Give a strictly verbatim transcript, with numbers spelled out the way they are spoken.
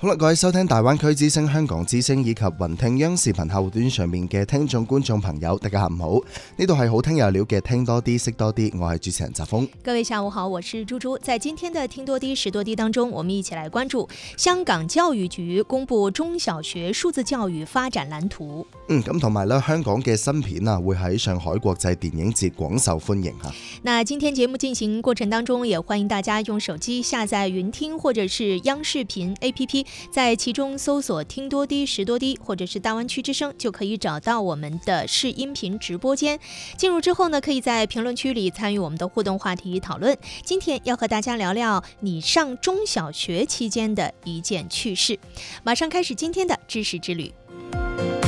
好啦，各位收聽大灣區之聲、香港之聲以及雲聽央視頻客戶端上面嘅聽眾觀眾朋友，大家下午好，呢度係好聽有料嘅聽多啲識多啲，我係主持人澤峰。 各位下午好，我是朱朱。在今天的聽多啲識多啲當中，我們一起來關注香港教育局公布中小學數字教育發展藍圖。 嗯，咁同埋咧，香港嘅新片啊，會喺上海國際電影節廣受歡迎吓。 那今天節目進行過程當中，也歡迎大家用手機下載雲聽或者是央視頻 A P P， 在其中搜索聽多啲識多啲，或者是大灣區之聲，就可以找到我們的視音頻直播間。進入之後呢，可以在評論區裏參與我們的互動話題討論。今天要和大家聊聊你上中小學期間的一件趣事。馬上開始今天的知識之旅。